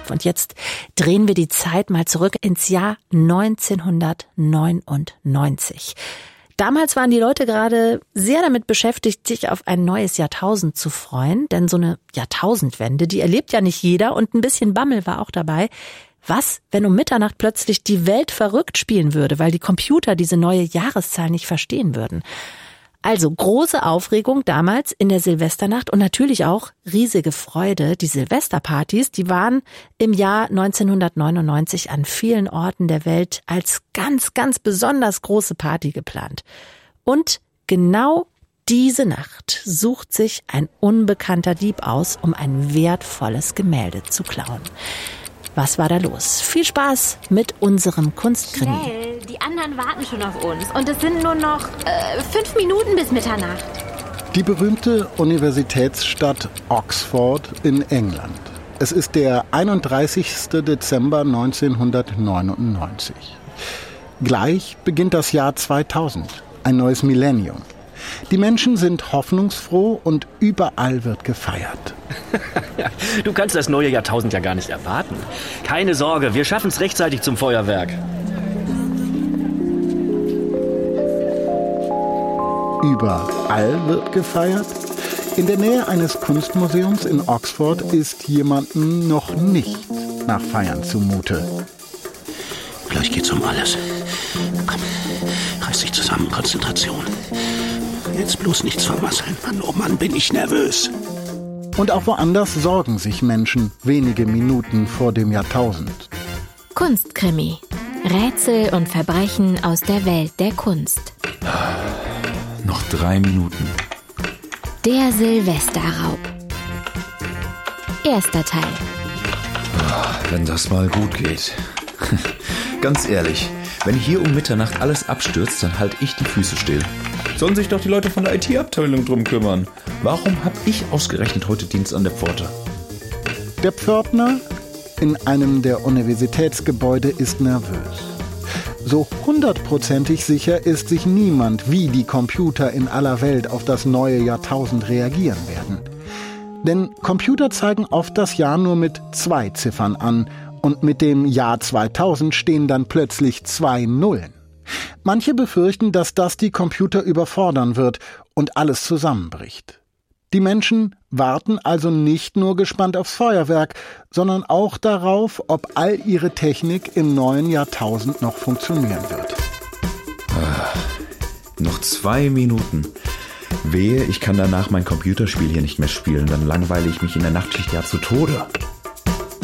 lief. Und jetzt drehen wir die Zeit mal zurück ins Jahr 1999. Damals waren die Leute gerade sehr damit beschäftigt, sich auf ein neues Jahrtausend zu freuen. Denn so eine Jahrtausendwende, die erlebt ja nicht jeder. Und ein bisschen Bammel war auch dabei. Was, wenn um Mitternacht plötzlich die Welt verrückt spielen würde, weil die Computer diese neue Jahreszahl nicht verstehen würden? Also große Aufregung damals in der Silvesternacht und natürlich auch riesige Freude. Die Silvesterpartys, die waren im Jahr 1999 an vielen Orten der Welt als ganz, ganz besonders große Party geplant. Und genau diese Nacht sucht sich ein unbekannter Dieb aus, um ein wertvolles Gemälde zu klauen. Was war da los? Viel Spaß mit unserem Kunstkrimi. Schnell, die anderen warten schon auf uns. Und es sind nur noch 5 Minuten bis Mitternacht. Die berühmte Universitätsstadt Oxford in England. Es ist der 31. Dezember 1999. Gleich beginnt das Jahr 2000, ein neues Millennium. Die Menschen sind hoffnungsfroh und überall wird gefeiert. Du kannst das neue Jahrtausend ja gar nicht erwarten. Keine Sorge, wir schaffen es rechtzeitig zum Feuerwerk. Überall wird gefeiert? In der Nähe eines Kunstmuseums in Oxford ist jemandem noch nicht nach Feiern zumute. Gleich geht's um alles. Komm, reiß dich zusammen, Konzentration. Jetzt bloß nichts vermasseln. Mann, oh Mann, bin ich nervös. Und auch woanders sorgen sich Menschen wenige Minuten vor dem Jahrtausend. Kunstkrimi. Rätsel und Verbrechen aus der Welt der Kunst. Noch 3 Minuten. Der Silvesterraub. Erster Teil. Wenn das mal gut geht. Ganz ehrlich, wenn hier um Mitternacht alles abstürzt, dann halte ich die Füße still. Sollen sich doch die Leute von der IT-Abteilung drum kümmern. Warum habe ich ausgerechnet heute Dienst an der Pforte? Der Pförtner in einem der Universitätsgebäude ist nervös. So 100%ig sicher ist sich niemand, wie die Computer in aller Welt auf das neue Jahrtausend reagieren werden. Denn Computer zeigen oft das Jahr nur mit 2 Ziffern an und mit dem Jahr 2000 stehen dann plötzlich 2 Nullen. Manche befürchten, dass das die Computer überfordern wird und alles zusammenbricht. Die Menschen warten also nicht nur gespannt aufs Feuerwerk, sondern auch darauf, ob all ihre Technik im neuen Jahrtausend noch funktionieren wird. Noch 2 Minuten. Wehe, ich kann danach mein Computerspiel hier nicht mehr spielen, dann langweile ich mich in der Nachtschicht ja zu Tode.